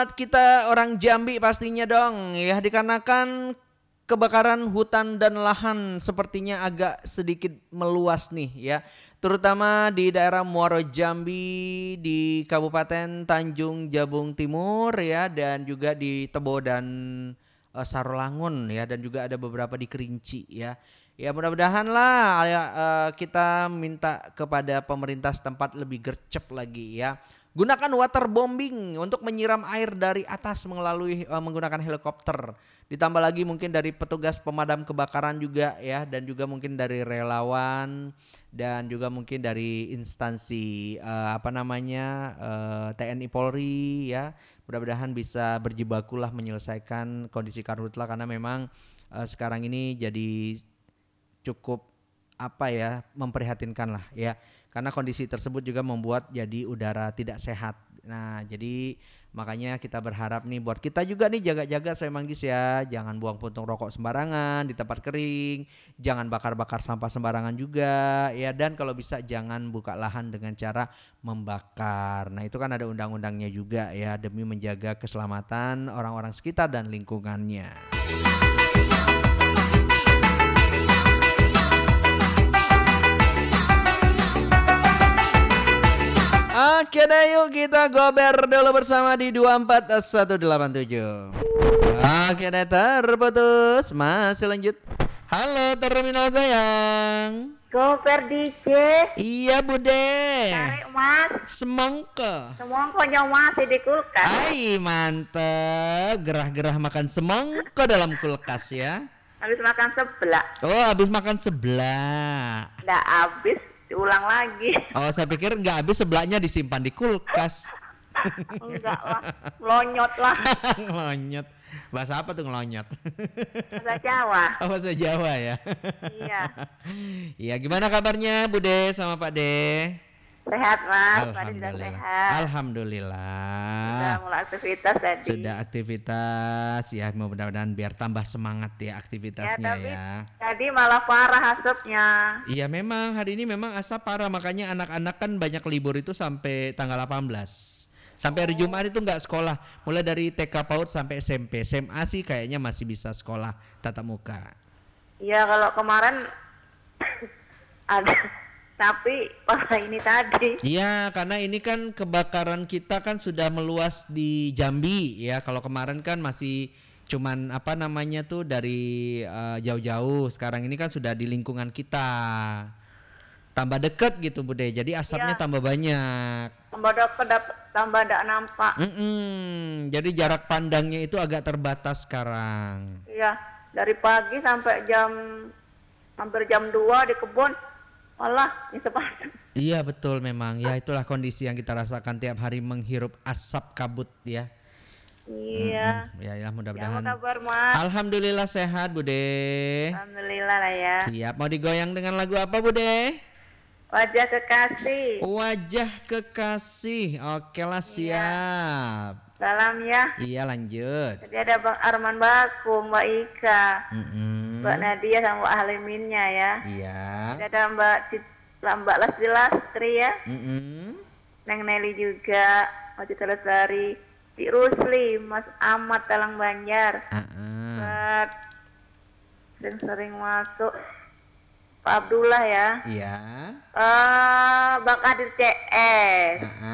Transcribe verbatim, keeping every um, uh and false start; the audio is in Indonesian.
Kita orang Jambi pastinya dong ya, dikarenakan kebakaran hutan dan lahan sepertinya agak sedikit meluas nih ya, terutama di daerah Muaro Jambi, di Kabupaten Tanjung Jabung Timur ya, dan juga di Tebo dan eh, Sarolangun ya, dan juga ada beberapa di Kerinci ya. Ya mudah-mudahan lah ya, eh, kita minta kepada pemerintah setempat lebih gercep lagi ya. Gunakan waterbombing untuk menyiram air dari atas melalui eh, menggunakan helikopter. Ditambah lagi mungkin dari petugas pemadam kebakaran juga ya, dan juga mungkin dari relawan, dan juga mungkin dari instansi eh, apa namanya eh, T N I Polri ya. Mudah-mudahan bisa berjibakulah menyelesaikan kondisi karhutla, karena memang eh, sekarang ini jadi cukup apa ya, memprihatinkan lah ya, karena kondisi tersebut juga membuat jadi udara tidak sehat. Nah jadi makanya kita berharap nih buat kita juga nih, jaga-jaga saya manggis ya, jangan buang puntung rokok sembarangan di tempat kering, jangan bakar-bakar sampah sembarangan juga ya, dan kalau bisa jangan buka lahan dengan cara membakar. Nah itu kan ada undang-undangnya juga ya, demi menjaga keselamatan orang-orang sekitar dan lingkungannya. Oke deh, yuk kita gober dulu bersama di dua empat satu delapan tujuh. Oke deh, terputus. Masih lanjut. Halo Terminal Goyang. Goper D J. Iya Bude. Tarik mas. Semangka. Semongkonya masih di kulkas. Hai mantep. Gerah-gerah makan semangka dalam kulkas ya. Habis makan sebelah. Oh habis makan sebelah. Nggak habis, diulang lagi. Oh saya pikir nggak habis, sebelahnya disimpan di kulkas. Enggak lah, lonyot lah. Ngelonyot. Bahasa apa tuh ngelonyot? Bahasa Jawa. Oh, bahasa Jawa ya. Iya. Iya, gimana kabarnya Bude sama Pak De? Sehat mas, tadi sudah Alhamdulillah. sehat. Alhamdulillah. Sudah mulai aktivitas tadi. Sudah aktivitas ya, mudah-mudahan biar tambah semangat ya Ya aktivitasnya tapi ya. tadi malah parah asapnya. Iya memang hari ini memang asap parah, makanya anak-anak kan banyak libur itu sampai tanggal delapan belas. Sampai hari Jumat itu nggak sekolah, mulai dari T K PAUD sampai S M P. S M A sih kayaknya masih bisa sekolah tatap muka. Iya kalau kemarin ada, tapi parah ini tadi. Iya, karena ini kan kebakaran kita kan sudah meluas di Jambi ya. Kalau kemarin kan masih cuman apa namanya tuh dari uh, jauh-jauh. Sekarang ini kan sudah di lingkungan kita. Tambah deket gitu Bude. Jadi asapnya Ya. tambah banyak. Tambah deket, tambah tidak nampak. Mm-mm. Jadi jarak pandangnya itu agak terbatas sekarang. Iya, dari pagi sampai jam hampir jam dua di kebun, malah nyesep asap. Iya betul memang. Ya itulah kondisi yang kita rasakan tiap hari, menghirup asap kabut ya. Iya. Mm-mm. Ya, ya Yang mudah-mudahan. apa kabar mas? Alhamdulillah sehat Bude. Alhamdulillah lah ya. Siap, mau digoyang dengan lagu apa Bude? Wajah kekasih. Wajah Kekasih. Oke lah, siap. Salam ya. Iya lanjut. Jadi ada Bang Arman Baku, Mbak Ika, Mm-mm. Mbak Nadia sama Mbak Haliminnya ya. Iya. Jadi ada Mbak Cit, Mbak Lasti Lastri ya. Mm-mm. Neng Nelly juga, Mbak Cita Lestari, Cik Rusli, Mas Ahmad Talang Banjar. Uh-uh. Buat sering-sering masuk Pak Abdullah ya. Iya. Eh, Bang Kadir C S. Uh-uh.